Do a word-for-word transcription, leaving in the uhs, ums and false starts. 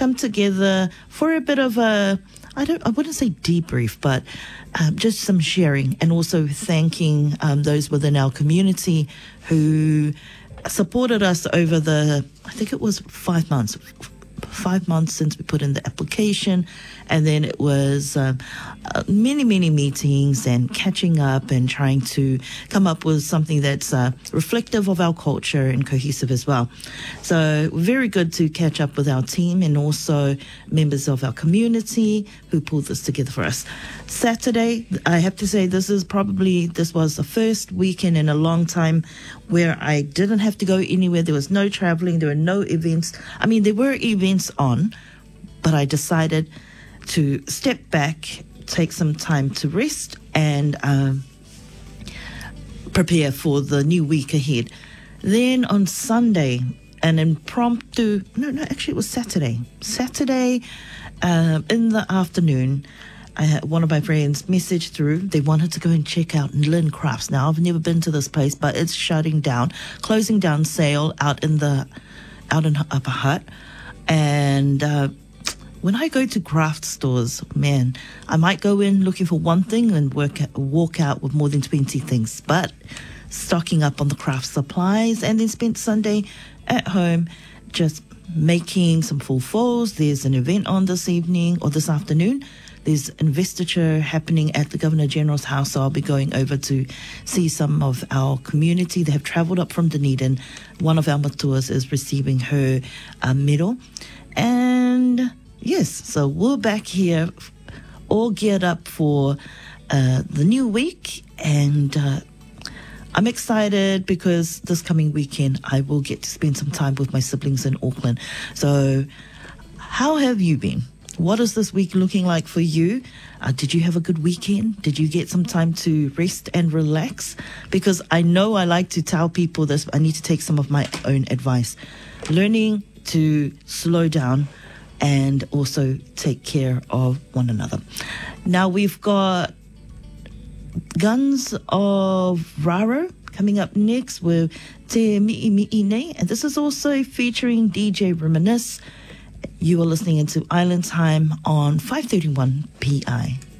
come together for a bit of a, I don't, I wouldn't say debrief, but um, just some sharing, and also thanking um, those within our community who supported us over the, I think it was five months, five months since we put in the application. And then it was um, uh, many, many meetings and catching up and trying to come up with something that's uh, reflective of our culture and cohesive as well. So very good to catch up with our team and also members of our community who pulled this together for us. Saturday, I have to say this is probably, this was the first weekend in a long time where I didn't have to go anywhere. There was no traveling. There were no events. I mean, there were events on, but I decided to step back, take some time to rest, and um, prepare for the new week ahead. Then on Sunday, an impromptu, no, no, actually it was Saturday. Saturday um, in the afternoon, I had one of my friends messaged through. They wanted to go and check out Lynn Crafts. Now, I've never been to this place, but it's shutting down, closing down sale out in the, out in Upper Hutt. And uh, when I go to craft stores, man, I might go in looking for one thing and work walk out with more than twenty things. But stocking up on the craft supplies, and then spent Sunday at home just making some full falls. There's an event on this evening or this afternoon. There's investiture happening at the Governor General's house, so I'll be going over to see some of our community. They have travelled up from Dunedin. One of our matuas is receiving her uh, medal. And yes, so we're back here all geared up for uh, the new week. And uh, I'm excited because this coming weekend I will get to spend some time with my siblings in Auckland. So how have you been? What is this week looking like for you? Uh, did you have a good weekend? Did you get some time to rest and relax? Because I know I like to tell people this, but I need to take some of my own advice. Learning to slow down and also take care of one another. Now we've got Guns of Raro coming up next with Te Mi'i Mi'i Nei, and this is also featuring D J Reminisce. You are listening into Island Time on five thirty-one P I.